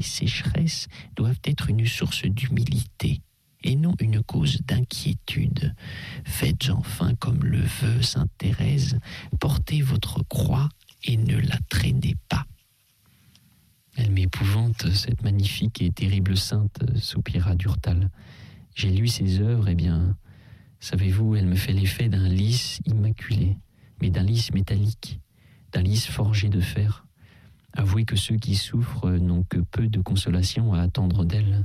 Les sécheresses doivent être une source d'humilité et non une cause d'inquiétude. Faites enfin comme le veut sainte Thérèse, portez votre croix et ne la traînez pas. Elle m'épouvante, cette magnifique et terrible sainte, soupira Durtal. J'ai lu ses œuvres, eh bien, savez-vous, elle me fait l'effet d'un lys immaculé, mais d'un lys métallique, d'un lys forgé de fer. Avouez que ceux qui souffrent n'ont que peu de consolation à attendre d'elle.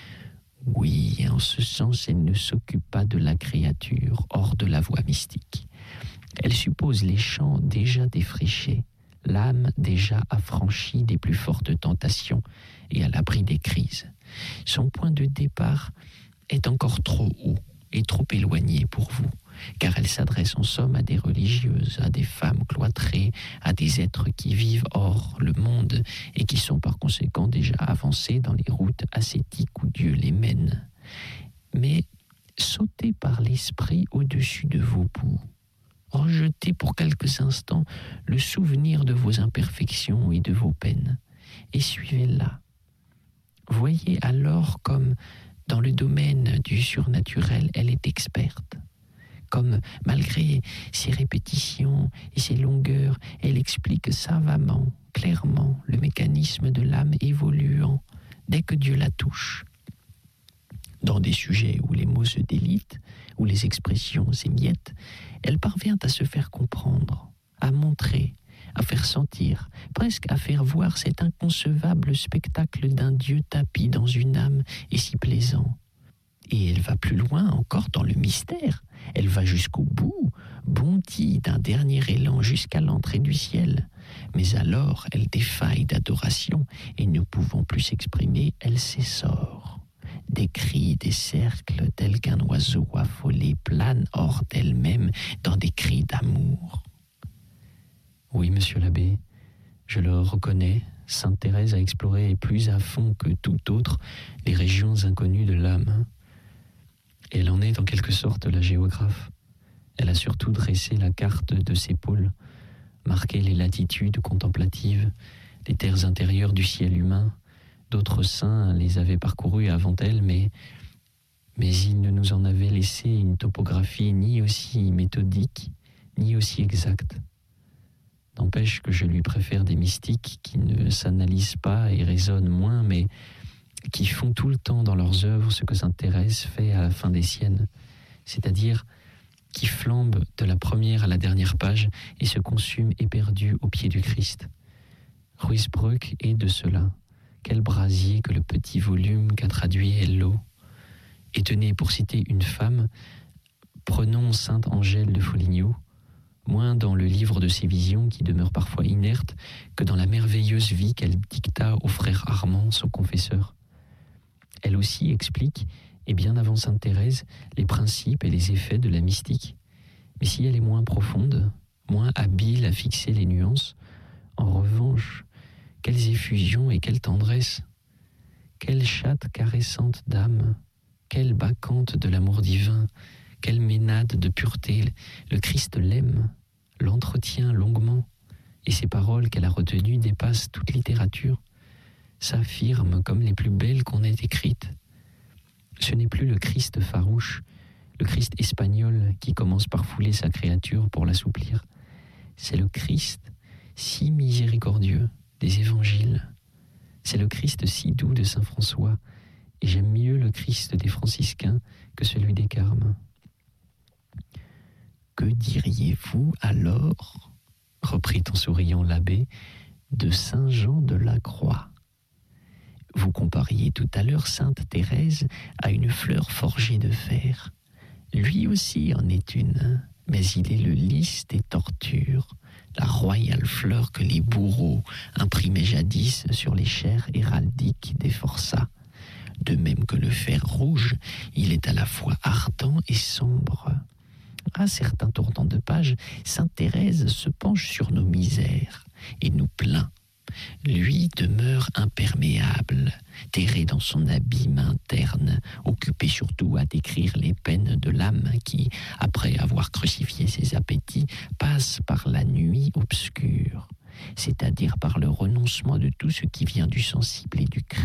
Oui, en ce sens, elle ne s'occupe pas de la créature hors de la voie mystique. Elle suppose les champs déjà défrichés, l'âme déjà affranchie des plus fortes tentations et à l'abri des crises. Son point de départ est encore trop haut et trop éloigné pour vous, car elle s'adresse en somme à des religieuses, à des femmes cloîtrées, à des êtres qui vivent hors le monde et qui sont par conséquent déjà avancés dans les routes ascétiques où Dieu les mène. Mais sautez par l'esprit au-dessus de vos bouts. Rejetez pour quelques instants le souvenir de vos imperfections et de vos peines, et suivez-la. Voyez alors comme, dans le domaine du surnaturel, elle est experte. Comme, malgré ses répétitions et ses longueurs, elle explique savamment, clairement, le mécanisme de l'âme évoluant dès que Dieu la touche. Dans des sujets où les mots se délitent, où les expressions s'émiettent, elle parvient à se faire comprendre, à montrer, à faire sentir, presque à faire voir cet inconcevable spectacle d'un Dieu tapi dans une âme et si plaisant. Et elle va plus loin encore dans le mystère. Elle va jusqu'au bout, bondit d'un dernier élan jusqu'à l'entrée du ciel. Mais alors, elle défaille d'adoration et ne pouvant plus s'exprimer, elle s'essore. Des cris, des cercles, tels qu'un oiseau affolé plane hors d'elle-même dans des cris d'amour. Oui, monsieur l'abbé, je le reconnais, sainte Thérèse a exploré plus à fond que tout autre les régions inconnues de l'âme. Et elle en est en quelque sorte la géographe. Elle a surtout dressé la carte de ses pôles, marqué les latitudes contemplatives, les terres intérieures du ciel humain. D'autres saints les avaient parcourus avant elle, mais ils ne nous en avaient laissé une topographie ni aussi méthodique, ni aussi exacte. N'empêche que je lui préfère des mystiques qui ne s'analysent pas et raisonnent moins, mais qui font tout le temps dans leurs œuvres ce que sainte Thérèse fait à la fin des siennes, c'est-à-dire qui flambent de la première à la dernière page et se consument éperdus au pied du Christ. Ruysbroeck est de cela. Quel brasier que le petit volume qu'a traduit Hello. Et tenez, pour citer une femme, prenons sainte Angèle de Foligno, moins dans le livre de ses visions qui demeure parfois inerte que dans la merveilleuse vie qu'elle dicta au frère Armand, son confesseur. Elle aussi explique, et bien avant sainte Thérèse, les principes et les effets de la mystique. Mais si elle est moins profonde, moins habile à fixer les nuances, en revanche, quelles effusions et quelle tendresse, quelle chatte caressante d'âme, quelle bacchante de l'amour divin, quelle ménade de pureté. Le Christ l'aime, l'entretient longuement, et ses paroles qu'elle a retenues dépassent toute littérature, s'affirment comme les plus belles qu'on ait écrites. Ce n'est plus le Christ farouche, le Christ espagnol qui commence par fouler sa créature pour l'assouplir. C'est le Christ si miséricordieux des évangiles. C'est le Christ si doux de saint François, et j'aime mieux le Christ des franciscains que celui des carmes. Que diriez-vous alors, reprit en souriant l'abbé, de saint Jean de la Croix? Vous compariez tout à l'heure sainte Thérèse à une fleur forgée de fer. Lui aussi en est une, mais il est le lys des tortures, la royale fleur que les bourreaux imprimaient jadis sur les chairs héraldiques des forçats. De même que le fer rouge, il est à la fois ardent et sombre. À certains tournants de page, sainte Thérèse se penche sur nos misères et nous plaint. Lui demeure imperméable, terré dans son abîme interne, occupé surtout à décrire les peines de l'âme qui, après avoir crucifié ses appétits, passe par la nuit obscure. c'est-à-dire par le renoncement de tout ce qui vient du sensible et du